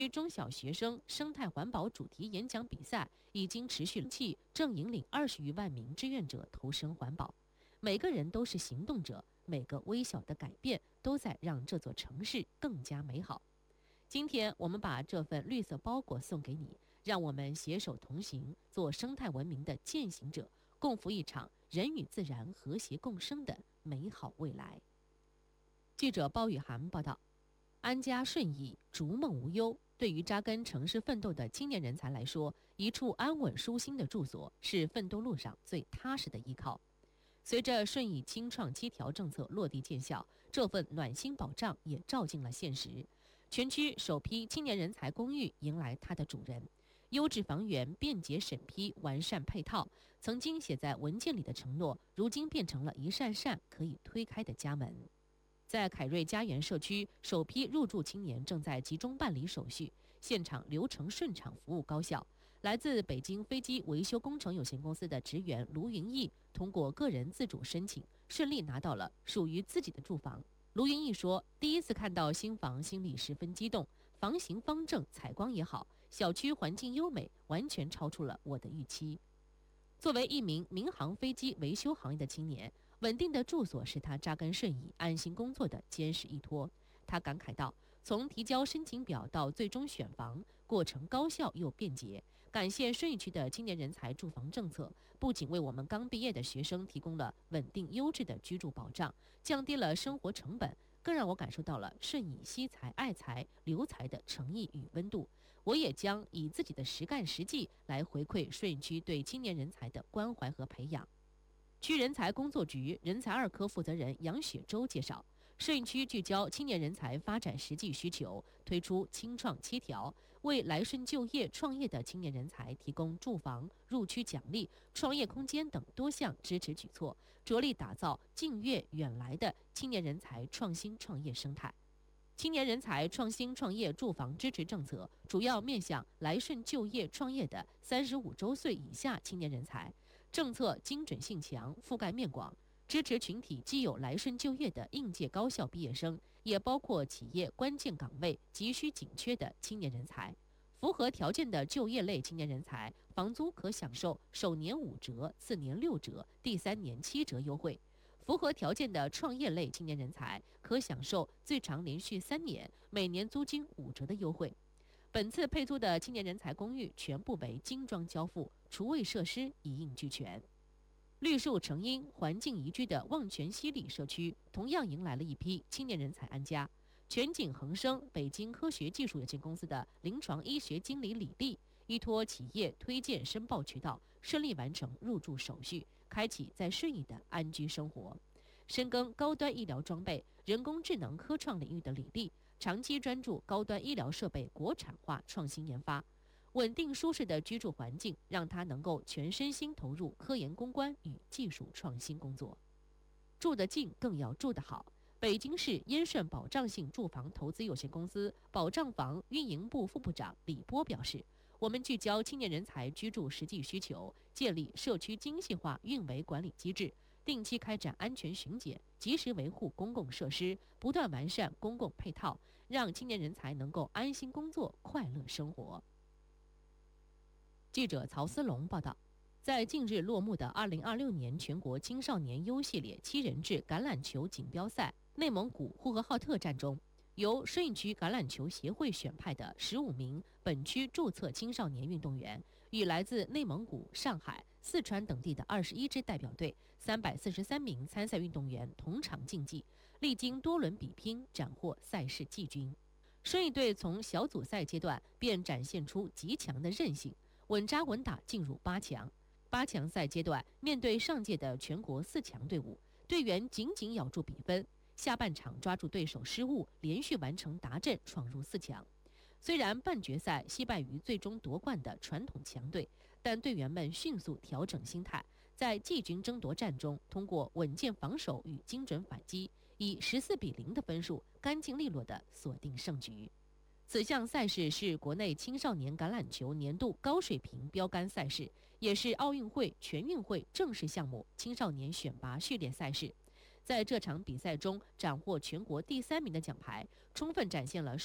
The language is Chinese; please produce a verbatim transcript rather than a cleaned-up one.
中小学生生态环保主题演讲比赛已经持续期，正引领二十余万名志愿者投身环保。每个人都是行动者，每个微小的改变都在让这座城市更加美好。今天我们把这份绿色包裹送给你，让我们携手同行，做生态文明的践行者，共赴一场人与自然和谐共生的美好未来。记者包雨涵报道。安家顺意，逐梦无忧。对于扎根城市奋斗的青年人才来说，一处安稳舒心的住所是奋斗路上最踏实的依靠。随着顺义青创七条政策落地见效，这份暖心保障也照进了现实。全区首批青年人才公寓迎来它的主人，优质房源、便捷审批、完善配套，曾经写在文件里的承诺，如今变成了一扇扇可以推开的家门。在凯瑞家园社区，首批入住青年正在集中办理手续，现场流程顺畅，服务高效。来自北京飞机维修工程有限公司的职员卢云义，通过个人自主申请，顺利拿到了属于自己的住房。卢云义说，第一次看到新房，心里十分激动，房型方正，采光也好，小区环境优美，完全超出了我的预期。作为一名民航飞机维修行业的青年，稳定的住所是他扎根顺义、安心工作的坚实依托。他感慨道：“从提交申请表到最终选房，过程高效又便捷。感谢顺义区的青年人才住房政策，不仅为我们刚毕业的学生提供了稳定优质的居住保障，降低了生活成本，更让我感受到了顺义惜才爱才留才的诚意与温度。我也将以自己的实干实际来回馈顺义区对青年人才的关怀和培养。”区人才工作局人才二科负责人杨雪洲介绍，顺义区聚焦青年人才发展实际需求，推出青创七条，为来顺就业创业的青年人才提供住房、入区奖励、创业空间等多项支持举措，着力打造近悦远来的青年人才创新创业生态。青年人才创新创业住房支持政策主要面向来顺就业创业的三十五周岁以下青年人才，政策精准性强，覆盖面广，支持群体既有来顺就业的应届高校毕业生，也包括企业关键岗位急需紧缺的青年人才。符合条件的就业类青年人才，房租可享受首年五折、次年六折、第三年七折优惠。符合条件的创业类青年人才可享受最长连续三年每年租金五折的优惠。本次配租的青年人才公寓全部为精装交付，厨卫设施一应俱全。绿树成荫、环境宜居的望泉西里社区同样迎来了一批青年人才安家。全景恒生北京科学技术有限公司的临床医学经理李丽，依托企业推荐申报渠道，顺利完成入住手续，开启在顺义的安居生活。深耕高端医疗装备、人工智能科创领域的李丽，长期专注高端医疗设备国产化创新研发。稳定舒适的居住环境，让他能够全身心投入科研攻关与技术创新工作。住得近，更要住得好。北京市燕顺保障性住房投资有限公司保障房运营部副部长李波表示，我们聚焦青年人才居住实际需求，建立社区精细化运维管理机制，定期开展安全巡检，及时维护公共设施，不断完善公共配套，让青年人才能够安心工作、快乐生活。记者曹思龙报道。在近日落幕的二零二六年全国青少年优系列七人制橄榄球锦标赛内蒙古呼和浩特站中，由顺义区橄榄球协会选派的十五名本区注册青少年运动员，与来自内蒙古、上海、四川等地的二十一支代表队、三百四十三名参赛运动员同场竞技，历经多轮比拼，斩获赛事季军。顺义队从小组赛阶段便展现出极强的韧性，稳扎稳打进入八强。八强赛阶段，面对上届的全国四强队伍，队员紧紧咬住比分，下半场抓住对手失误，连续完成达阵，闯入四强。虽然半决赛惜败于最终夺冠的传统强队，但队员们迅速调整心态，在季军争夺战中，通过稳健防守与精准反击，以十四比零的分数，干净利落地锁定胜局。此项赛事是国内青少年橄榄球年度高水平标杆赛事，也是奥运会、全运会正式项目青少年选拔序列赛事。在这场比赛中斩获全国第三名的奖牌，充分展现了